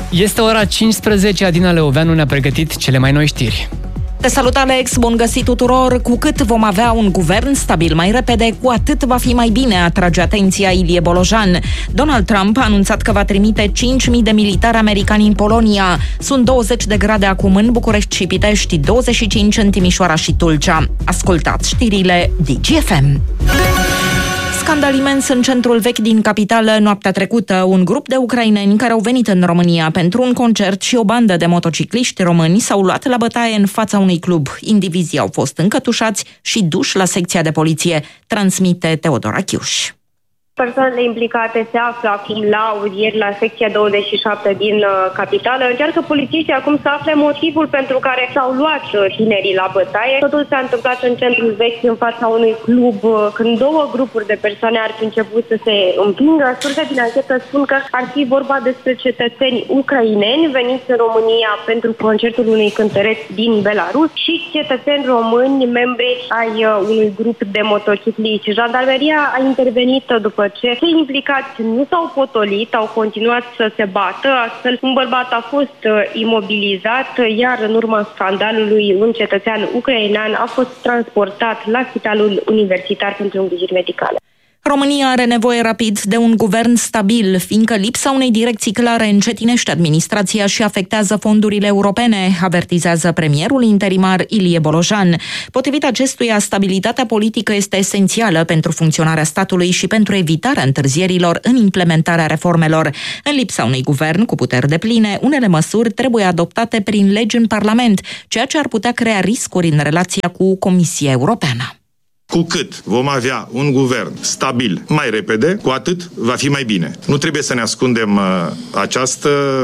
Este ora 15, Adina Leoveanu ne-a pregătit cele mai noi știri. Te salut, Alex! Bun găsit tuturor! Cu cât vom avea un guvern stabil mai repede, cu atât va fi mai bine, atrage atenția Ilie Bolojan. Donald Trump a anunțat că va trimite 5.000 de militari americani în Polonia. Sunt 20 de grade acum în București și Pitești, 25 în Timișoara și Tulcea. Ascultați știrile DGFM. Scandal imens în centrul vechi din capitală noaptea trecută. Un grup de ucraineni care au venit în România pentru un concert și o bandă de motocicliști români s-au luat la bătaie în fața unui club. Indivizii au fost încătușați și duși la secția de poliție, transmite Teodora Chiuș. Persoanele implicate se află acum la audieri la secția 27 din capitală. Încearcă polițiștii acum să afle motivul pentru care s-au luat tinerii la bătaie. Totul s-a întâmplat în centrul vechi, în fața unui club, când două grupuri de persoane ar fi început să se împingă. Surse din anchetă spun că ar fi vorba despre cetățeni ucraineni veniți în România pentru concertul unui cântăreț din Belarus și cetățeni români, membri ai unui grup de motocicliști. Jandarmeria a intervenit după ce cei implicați nu s-au potolit, au continuat să se bată, astfel un bărbat a fost imobilizat, iar în urma scandalului un cetățean ucrainean a fost transportat la Spitalul Universitar pentru îngrijiri medicale. România are nevoie rapid de un guvern stabil, fiindcă lipsa unei direcții clare încetinește administrația și afectează fondurile europene, avertizează premierul interimar Ilie Bolojan. Potrivit acestuia, stabilitatea politică este esențială pentru funcționarea statului și pentru evitarea întârzierilor în implementarea reformelor. În lipsa unui guvern cu puteri depline, unele măsuri trebuie adoptate prin legi în Parlament, ceea ce ar putea crea riscuri în relația cu Comisia Europeană. Cu cât vom avea un guvern stabil mai repede, cu atât va fi mai bine. Nu trebuie să ne ascundem această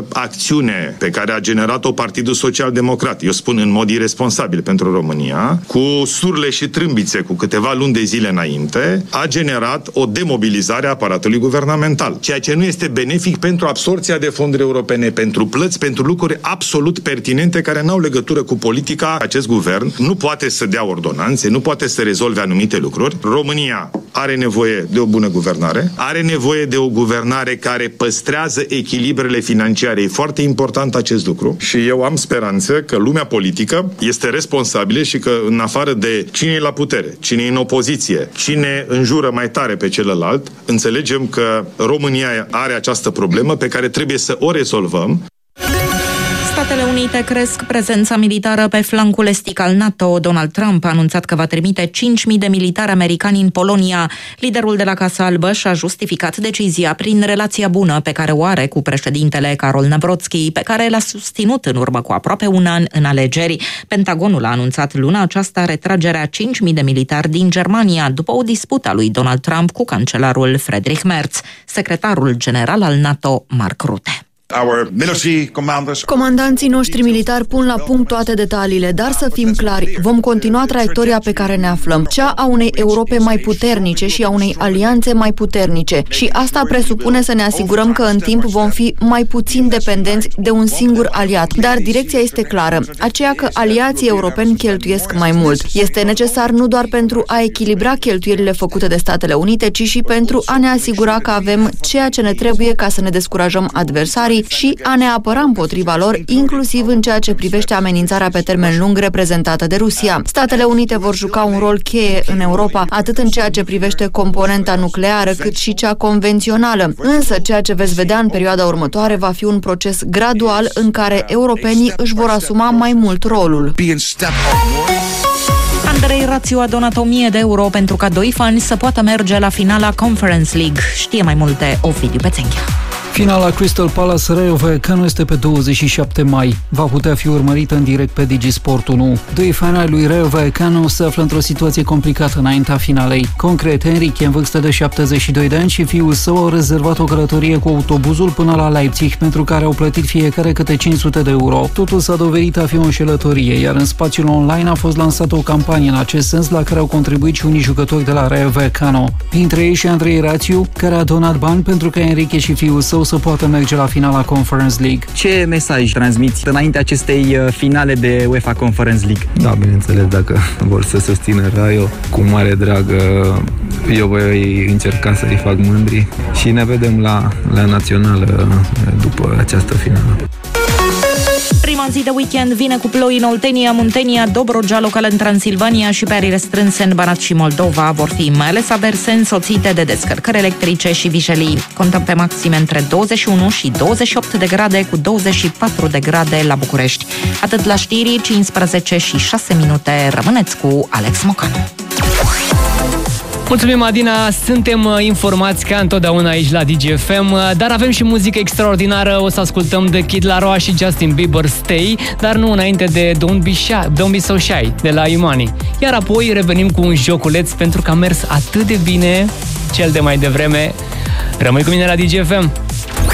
acțiune pe care a generat-o Partidul Social-Democrat, eu spun în mod irresponsabil pentru România, cu surle și trâmbițe cu câteva luni de zile înainte, a generat o demobilizare a aparatului guvernamental, ceea ce nu este benefic pentru absorpția de fonduri europene, pentru plăți, pentru lucruri absolut pertinente care n-au legătură cu politica. Acest guvern nu poate să dea ordonanțe, nu poate să rezolve anumite lucruri. România are nevoie de o bună guvernare, are nevoie de o guvernare care păstrează echilibrele financiare. E foarte important acest lucru și eu am speranță că lumea politică este responsabilă și că în afară de cine e la putere, cine e în opoziție, cine înjură mai tare pe celălalt, înțelegem că România are această problemă pe care trebuie să o rezolvăm. Statele Unite cresc prezența militară pe flancul estic al NATO. Donald Trump a anunțat că va trimite 5.000 de militari americani în Polonia. Liderul de la Casa Albă și-a justificat decizia prin relația bună pe care o are cu președintele Karol Nawrocki, pe care l-a susținut în urmă cu aproape un an în alegeri. Pentagonul a anunțat luna aceasta retragerea 5.000 de militari din Germania după o dispută a lui Donald Trump cu cancelarul Friedrich Merz. Secretarul general al NATO, Mark Rutte. Comandanții noștri militari pun la punct toate detaliile, dar să fim clari, vom continua traiectoria pe care ne aflăm, cea a unei Europe mai puternice și a unei alianțe mai puternice. Și asta presupune să ne asigurăm că în timp vom fi mai puțin dependenți de un singur aliat. Dar direcția este clară, aceea că aliații europeni cheltuiesc mai mult. Este necesar nu doar pentru a echilibra cheltuielile făcute de Statele Unite, ci și pentru a ne asigura că avem ceea ce ne trebuie ca să ne descurajăm adversarii și a ne apăra împotriva lor, inclusiv în ceea ce privește amenințarea pe termen lung reprezentată de Rusia. Statele Unite vor juca un rol cheie în Europa, atât în ceea ce privește componenta nucleară, cât și cea convențională. Însă, ceea ce veți vedea în perioada următoare va fi un proces gradual în care europenii își vor asuma mai mult rolul. Andrei Rațiu a donat 1.000 de euro pentru ca doi fani să poată merge la finala Conference League. Știe mai multe Ovidiu Pețenghea. Finala Crystal Palace Rayo Vallecano este pe 27 mai. Va putea fi urmărită în direct pe DigiSport 1. Doi fani ai lui Rayo Vallecano se află într-o situație complicată înaintea finalei. Concret, Enrique, în vârstă de 72 de ani, și fiul său au rezervat o călătorie cu autobuzul până la Leipzig, pentru care au plătit fiecare câte 500 de euro. Totul s-a dovedit a fi o înșelătorie, iar în spațiul online a fost lansată o campanie în acest sens, la care au contribuit și unii jucători de la Rayo Vallecano. Printre ei și Andrei Rațiu, care a donat bani pentru ca Enrique și fiul său să poată merge la finala Conference League. Ce mesaj transmiți înainte acestei finale de UEFA Conference League? Da, bineînțeles, dacă vor să susțină Raio, cu mare drag eu voi încerca să-i fac mândri și ne vedem la națională după această finală. Prima zi de weekend vine cu ploi în Oltenia, Muntenia, Dobrogea, local în Transilvania și pe arii restrânse în Banat și Moldova. Vor fi mai ales averse însoțite de descărcări electrice și vijelii. Contăm pe maxime între 21 și 28 de grade, cu 24 de grade la București. Atât la știri, 15 și 6 minute. Rămâneți cu Alex Mocanu. Mulțumim, Adina, suntem informați ca întotdeauna aici la DGFM, dar avem și muzică extraordinară. O să ascultăm de Kid Laroi și Justin Bieber, Stay, dar nu înainte de Don't Be So Shy de la Imani. Iar apoi revenim cu un joculeț pentru că a mers atât de bine cel de mai devreme. Rămâi cu mine la DGFM.